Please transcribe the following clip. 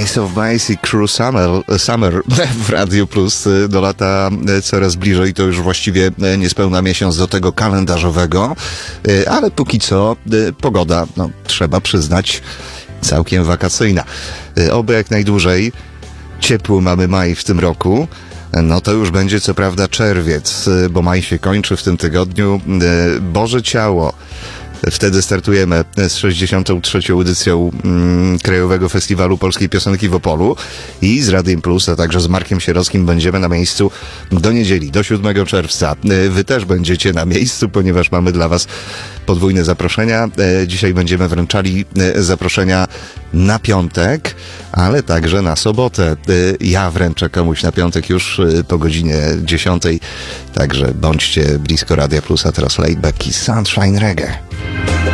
Ice of Icy Crew Summer w Radio Plus. Do lata coraz bliżej, to już właściwie niespełna miesiąc do tego kalendarzowego, ale póki co pogoda, no trzeba przyznać, całkiem wakacyjna. Oby jak najdłużej. Ciepły mamy maj w tym roku. No to już będzie co prawda czerwiec, bo maj się kończy w tym tygodniu. Boże Ciało. Wtedy startujemy z 63. edycją Krajowego Festiwalu Polskiej Piosenki w Opolu i z Radiem Plus, a także z Markiem Sierockim będziemy na miejscu do niedzieli, do 7 czerwca. Wy też będziecie na miejscu, ponieważ mamy dla Was podwójne zaproszenia. Dzisiaj będziemy wręczali zaproszenia na piątek, ale także na sobotę. Ja wręczę komuś na piątek już po godzinie 10. Także bądźcie blisko Radia Plus, a teraz Laidback i Sunshine Reggae.